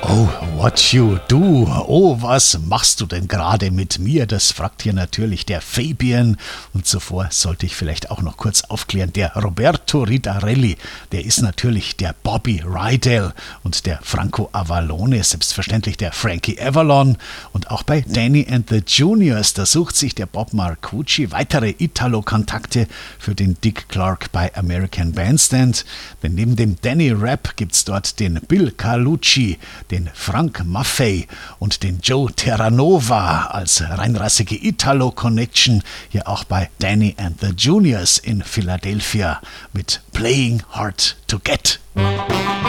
Oh, what you do? Oh, was machst du denn gerade mit mir? Das fragt hier natürlich der Fabian. Und zuvor sollte ich vielleicht auch noch kurz aufklären, der Roberto Ridarelli, der ist natürlich der Bobby Rydell und der Franco Avallone, selbstverständlich der Frankie Avalon. Und auch bei Danny and the Juniors, da sucht sich der Bob Marcucci weitere Italo-Kontakte für den Dick Clark bei American Bandstand. Denn neben dem Danny Rapp gibt's dort den Bill Carlucci, den Frank Maffei und den Joe Terranova als reinrassige Italo-Connection hier auch bei Danny and the Juniors in Philadelphia mit Playing Hard to Get.